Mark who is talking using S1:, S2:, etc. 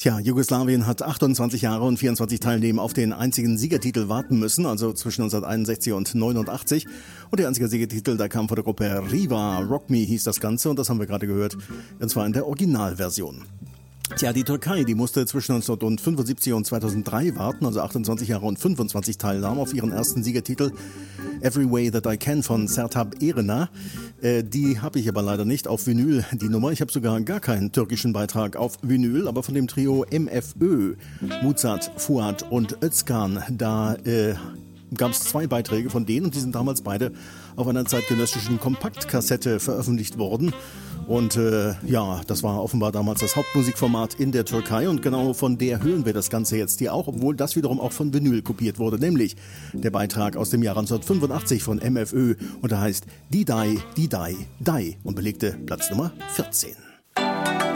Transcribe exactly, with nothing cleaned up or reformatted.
S1: Tja, Jugoslawien hat achtundzwanzig Jahre und vierundzwanzig Teilnehmer auf den einzigen Siegertitel warten müssen, also zwischen neunzehnhunderteinundsechzig und neunundachtzig. Und der einzige Siegertitel, der kam von der Gruppe Riva, Rock Me hieß das Ganze und das haben wir gerade gehört, und zwar in der Originalversion. Tja, die Türkei, die musste zwischen neunzehnhundertfünfundsiebzig und zweitausenddrei warten, also achtundzwanzig Jahre und fünfundzwanzig Teilnahmen auf ihren ersten Siegertitel Every Way That I Can von Sertab Erener. Äh, die habe ich aber leider nicht auf Vinyl, die Nummer. Ich habe sogar gar keinen türkischen Beitrag auf Vinyl, aber von dem Trio M F Ö, Muzat, Fuat und Özkan, da äh, gab es zwei Beiträge von denen und die sind damals beide auf einer zeitgenössischen Kompaktkassette veröffentlicht worden. Und äh, ja, das war offenbar damals das Hauptmusikformat in der Türkei und genau von der hören wir das Ganze jetzt hier auch, obwohl das wiederum auch von Vinyl kopiert wurde, nämlich der Beitrag aus dem Jahr neunzehnhundertfünfundachtzig von M F Ö und der heißt Diday, Diday, Day und belegte Platz Nummer vierzehn.